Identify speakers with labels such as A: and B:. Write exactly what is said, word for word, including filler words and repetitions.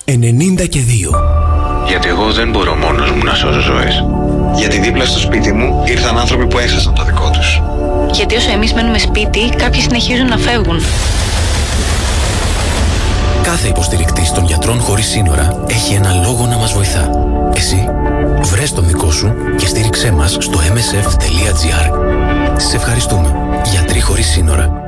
A: ενενήντα και δύο.
B: Γιατί εγώ δεν μπορώ μόνος μου να σώζω ζωές.
C: Γιατί δίπλα στο σπίτι μου ήρθαν άνθρωποι που έχασαν το δικό τους.
D: Γιατί όσο εμείς μένουμε σπίτι, κάποιοι συνεχίζουν να φεύγουν.
A: Κάθε υποστηρικτής των Γιατρών Χωρίς Σύνορα έχει ένα λόγο να μας βοηθά. Εσύ, βρες τον δικό σου και στήριξέ μας στο εμ ες εφ τελεία τζι άρ. Σε ευχαριστούμε. Γιατροί Χωρίς Σύνορα.